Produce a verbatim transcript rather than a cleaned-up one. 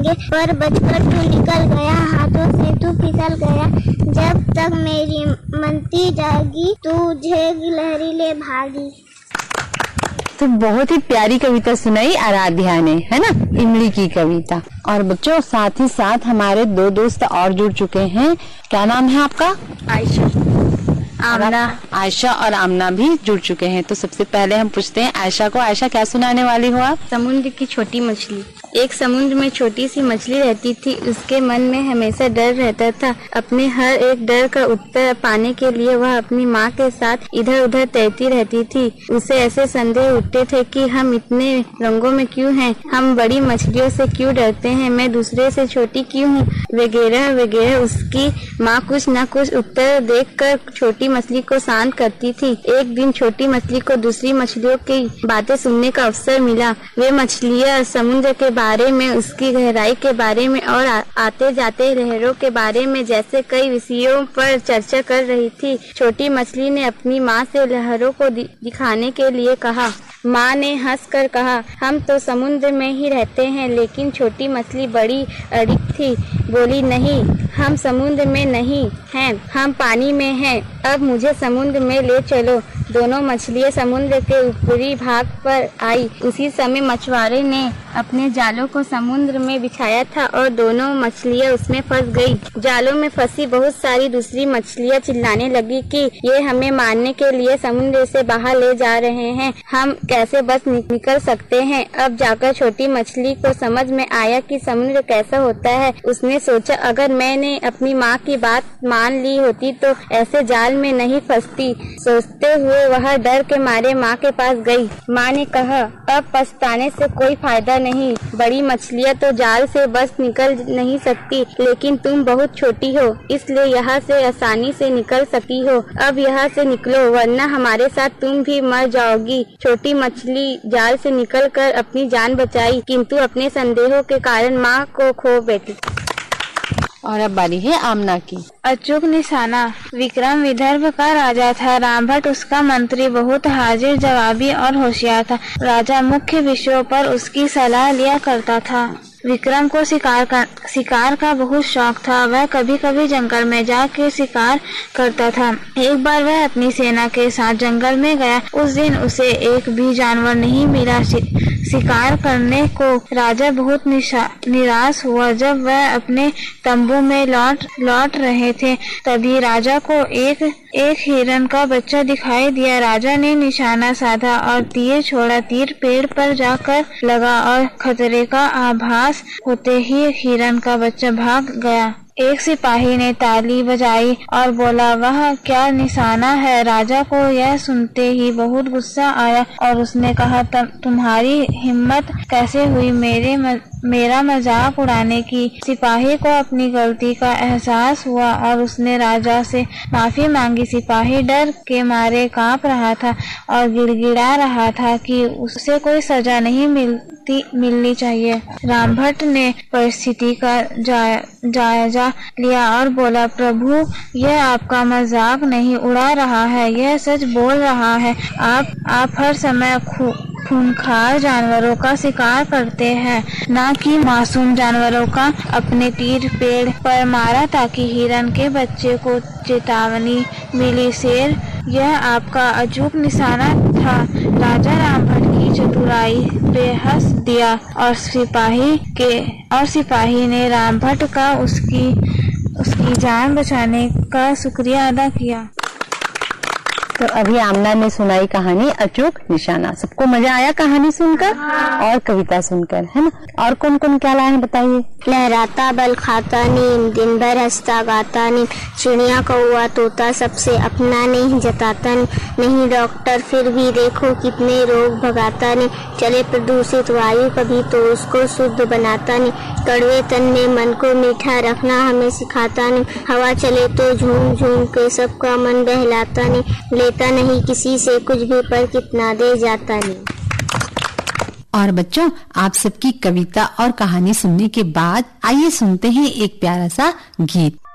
आगे, पर बचकर तू निकल गया, हाथों से तू फिसल गया। जब तक मेरी मनती जागी, तुझे गिलहरी ले भागी। तो बहुत ही प्यारी कविता सुनाई आराध्या ने, है ना, इमली की कविता। और बच्चों साथ ही साथ हमारे दो दोस्त और जुड़ चुके हैं। क्या नाम है आपका? आयशा, आमना। आयशा और आमना भी जुड़ चुके हैं। तो सबसे पहले हम पूछते हैं आयशा को। आयशा, क्या सुनाने वाली हो आप? समुद्र की छोटी मछली। एक समुद्र में छोटी सी मछली रहती थी। उसके मन में हमेशा डर रहता था। अपने हर एक डर का उत्तर पाने के लिए वह अपनी माँ के साथ इधर उधर तैरती रहती थी। उसे ऐसे संदेह उठते थे कि हम इतने रंगों में क्यों हैं, हम बड़ी मछलियों से क्यों डरते हैं, मैं दूसरे से छोटी क्यों हूँ, वगैरह वगैरह। उसकी माँ कुछ न कुछ उत्तर देकर छोटी मछली को शांत करती थी। एक दिन छोटी मछली को दूसरी मछलियों की बातें सुनने का अवसर मिला। वे मछलियाँ समुद्र के बारे में, उसकी गहराई के बारे में और आ, आते जाते लहरों के बारे में जैसे कई विषयों पर चर्चा कर रही थी। छोटी मछली ने अपनी माँ से लहरों को दि, दिखाने के लिए कहा। माँ ने हंसकर कहा, हम तो समुद्र में ही रहते हैं। लेकिन छोटी मछली बड़ी अड़िग थी, बोली, नहीं, हम समुद्र में नहीं हैं, हम पानी में हैं। अब मुझे समुद्र में ले चलो। दोनों मछलियाँ समुद्र के ऊपरी भाग पर आई। उसी समय मछुआरे ने अपने जालों को समुद्र में बिछाया था और दोनों मछलियाँ उसमें फंस गई। जालों में फंसी बहुत सारी दूसरी मछलियाँ चिल्लाने लगी कि ये हमें मारने के लिए समुद्र से बाहर ले जा रहे हैं, हम कैसे बच निकल सकते हैं। अब जाकर छोटी मछली को समझ में आया कि समुद्र कैसा होता है। उसने सोचा, अगर मैंने अपनी माँ की बात मान ली होती तो ऐसे जाल में नहीं फंसती। सोचते हुए वह डर के मारे माँ के पास गई। माँ ने कहा, अब पछताने से कोई फायदा नहीं। बड़ी मछलियाँ तो जाल से बच निकल नहीं सकती, लेकिन तुम बहुत छोटी हो, इसलिए यहाँ से आसानी से निकल सकी हो। अब यहाँ से निकलो, वरना हमारे साथ तुम भी मर जाओगी। छोटी मछली जाल से निकलकर अपनी जान बचाई, किंतु अपने संदेहों के कारण माँ को खो बैठी। और अब बारी है आमना की। अचूक निशाना। विक्रम विदर्भ का राजा था। रामभट्ट उसका मंत्री बहुत हाजिर जवाबी और होशियार था। राजा मुख्य विषयों पर उसकी सलाह लिया करता था। विक्रम को शिकार का शिकार का बहुत शौक था। वह कभी कभी जंगल में जाकर शिकार करता था। एक बार वह अपनी सेना के साथ जंगल में गया। उस दिन उसे एक भी जानवर नहीं मिला। शिकार करने को राजा बहुत निराश हुआ। जब वह अपने तंबू में लौट लौट रहे थे, तभी राजा को एक एक हिरन का बच्चा दिखाई दिया। राजा ने निशाना साधा और तीर छोड़ा। तीर पेड़ पर जाकर लगा और खतरे का आभास होते ही हिरन का बच्चा भाग गया। एक सिपाही ने ताली बजाई और बोला, वह क्या निशाना है। राजा को यह सुनते ही बहुत गुस्सा आया और उसने कहा, तुम्हारी हिम्मत कैसे हुई मेरे म, मेरा मजाक उड़ाने की। सिपाही को अपनी गलती का एहसास हुआ और उसने राजा से माफी मांगी। सिपाही डर के मारे कांप रहा था और गिड़गिड़ा रहा था कि उसे कोई सजा नहीं मिलती मिलनी चाहिए। रामभट्ट ने परिस्थिति का जाय, जायजा लिया और बोला, प्रभु, यह आपका मजाक नहीं उड़ा रहा है, यह सच बोल रहा है। आप आप हर समय खू खूंखार जानवरों का शिकार करते हैं, न कि मासूम जानवरों का। अपने तीर पेड़ पर मारा ताकि हिरन के बच्चे को चेतावनी मिली। शेर, यह आपका अचूक निशाना था। राजा रामभट्ट की चतुराई पे हंस दिया और सिपाही के और सिपाही ने रामभट्ट का उसकी उसकी जान बचाने का शुक्रिया अदा किया। तो अभी आमना ने सुनाई कहानी अचूक निशाना। सबको मजा आया कहानी सुनकर? हाँ। और कविता सुनकर, है ना? और कौन कौन क्या लाए हैं बताइए। लहराता बल खाता नीम, दिन भर हंसता गाता नीम, चिड़िया कौआ तोता सबसे अपना नहीं जताता नीम, नहीं डॉक्टर फिर भी देखो कितने रोग भगाता नीम, चले प्रदूषित वायु कभी तो उसको शुद्ध बनाता नीम, कड़वे तन में मन को मीठा रखना हमें सिखाता नीम, हवा चले तो झूम झूम के सबका मन बहलाता नीम, लेता नहीं किसी से कुछ भी पर कितना दे जाता नहीं। और बच्चों, आप सबकी कविता और कहानी सुनने के बाद आइए सुनते हैं एक प्यारा सा गीत।